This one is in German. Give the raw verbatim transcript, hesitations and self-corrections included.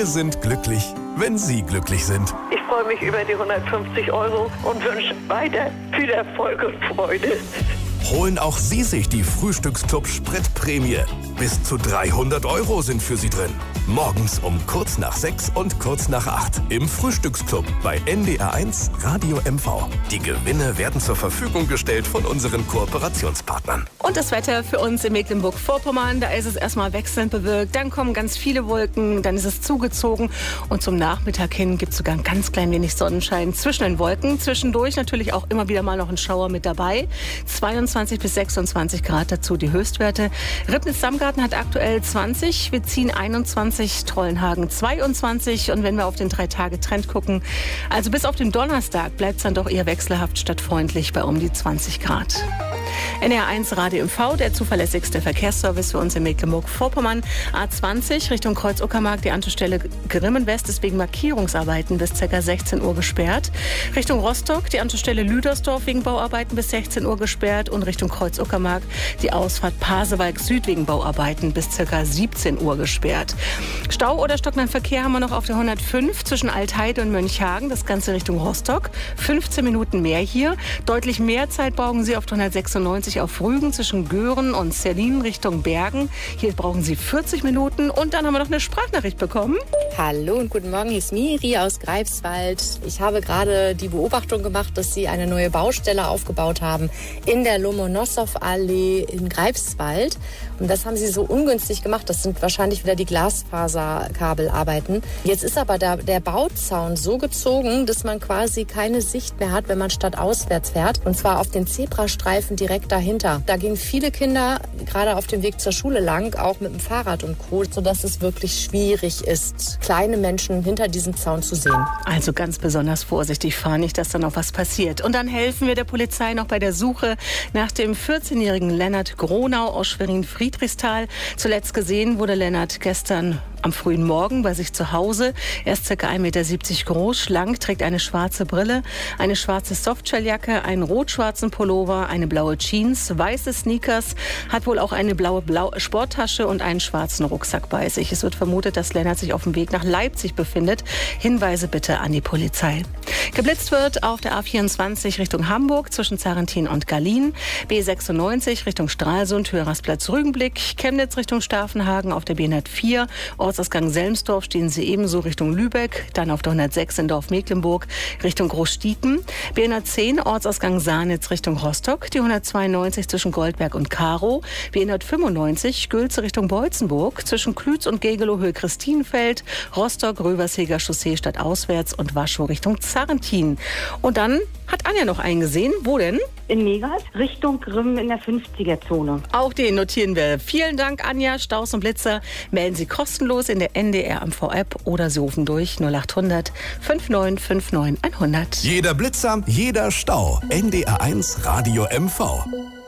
Wir sind glücklich, wenn Sie glücklich sind. Ich freue mich über die hundertfünfzig Euro und wünsche weiter viel Erfolg und Freude. Holen auch Sie sich die Frühstücksclub Spritprämie. Bis zu dreihundert Euro sind für Sie drin. Morgens um kurz nach sechs und kurz nach acht im Frühstücksclub bei N D R eins Radio M V. Die Gewinne werden zur Verfügung gestellt von unseren Kooperationspartnern. Und das Wetter für uns in Mecklenburg-Vorpommern, da ist es erstmal wechselnd bewölkt, dann kommen ganz viele Wolken, dann ist es zugezogen und zum Nachmittag hin gibt es sogar ein ganz klein wenig Sonnenschein zwischen den Wolken. Zwischendurch natürlich auch immer wieder mal noch ein Schauer mit dabei. zweiundzwanzig bis sechsundzwanzig Grad dazu die Höchstwerte. Ribnitz-Samgarten hat aktuell zwanzig, wir ziehen einundzwanzig, Trollenhagen zweiundzwanzig und wenn wir auf den drei-Tage-Trend gucken, also bis auf den Donnerstag bleibt es dann doch eher wechselhaft statt freundlich bei um die zwanzig Grad. N R eins Radio M V, der zuverlässigste Verkehrsservice für uns in Mecklenburg-Vorpommern. A zwanzig Richtung Kreuz-Uckermark, die Anschlussstelle Grimmen-West ist wegen Markierungsarbeiten bis ca. sechzehn Uhr gesperrt. Richtung Rostock, die Anschlussstelle Lüdersdorf wegen Bauarbeiten bis sechzehn Uhr gesperrt und Richtung Kreuz-Uckermark die Ausfahrt Pasewalk Süd wegen Bauarbeiten bis ca. siebzehn Uhr gesperrt. Stau oder stockenden Verkehr haben wir noch auf der hundertfünf zwischen Altheide und Mönchhagen, das Ganze Richtung Rostock. fünfzehn Minuten mehr hier. Deutlich mehr Zeit brauchen Sie auf der hundertsechsundneunzig auf Rügen zwischen Göhren und Zerlin Richtung Bergen. Hier brauchen Sie vierzig Minuten und dann haben wir noch eine Sprachnachricht bekommen. Hallo und guten Morgen, hier ist Miri aus Greifswald. Ich habe gerade die Beobachtung gemacht, dass Sie eine neue Baustelle aufgebaut haben in der Lomonossow-Allee in Greifswald. Und das haben Sie so ungünstig gemacht. Das sind wahrscheinlich wieder die Glasfaserkabelarbeiten. Jetzt ist aber der, der Bauzaun so gezogen, dass man quasi keine Sicht mehr hat, wenn man stadtauswärts fährt. Und zwar auf den Zebrastreifen direkt dahinter. Da gehen viele Kinder gerade auf dem Weg zur Schule lang, auch mit dem Fahrrad und Co., sodass es wirklich schwierig ist, kleine Menschen hinter diesem Zaun zu sehen. Also ganz besonders vorsichtig fahren, nicht, dass da noch was passiert. Und dann helfen wir der Polizei noch bei der Suche nach dem vierzehnjährigen Lennart Gronau aus Schwerin-Friedrichsthal. Zuletzt gesehen wurde Lennart gestern am frühen Morgen bei sich zu Hause. Er ist ca. ein Meter siebzig groß, schlank, trägt eine schwarze Brille, eine schwarze Softshelljacke, einen rot-schwarzen Pullover, eine blaue Jeans, weiße Sneakers, hat wohl auch eine blaue Blau- Sporttasche und einen schwarzen Rucksack bei sich. Es wird vermutet, dass Lennart sich auf dem Weg nach Leipzig befindet. Hinweise bitte an die Polizei. Geblitzt wird auf der A vierundzwanzig Richtung Hamburg zwischen Zarentin und Gallien, B sechsundneunzig Richtung Stralsund, Höhersplatz Rügenblick, Chemnitz Richtung Stavenhagen auf der B hundertvier, Ortsausgang Selmsdorf stehen Sie ebenso Richtung Lübeck, dann auf der hundertsechs in Dorf-Mecklenburg Richtung Großstieten, B hundertzehn Ortsausgang Sahnitz Richtung Rostock, die hundertzweiundneunzig zwischen Goldberg und Karow, B hundertfünfundneunzig Gülze Richtung Beutzenburg, zwischen Klütz und Gegelow Höhe Christinenfeld, Rostock, Röversheger Chaussee stadtauswärts und Waschow Richtung Zarentin. Und dann hat Anja noch eingesehen. Wo denn? In Megas, Richtung Grimm in der fünfziger-Zone. Auch den notieren wir. Vielen Dank, Anja. Staus und Blitzer melden Sie kostenlos in der N D R M V-App oder Sie rufen durch null achthundert fünfundneunzig neunundfünfzig hundert. Jeder Blitzer, jeder Stau. N D R eins Radio M V.